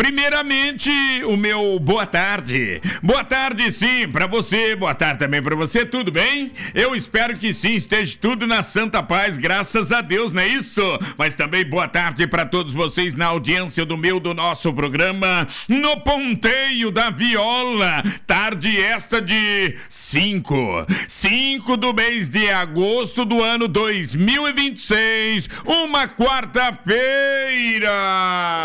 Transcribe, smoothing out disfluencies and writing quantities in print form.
Primeiramente, o meu boa tarde. Boa tarde, sim, pra você. Boa tarde também pra você. Tudo bem? Eu espero que sim, esteja tudo na santa paz, graças a Deus, não é isso? Mas também boa tarde pra todos vocês na audiência do nosso programa No Ponteio da Viola. Tarde esta de 5 do mês de agosto do ano 2026. Uma quarta-feira.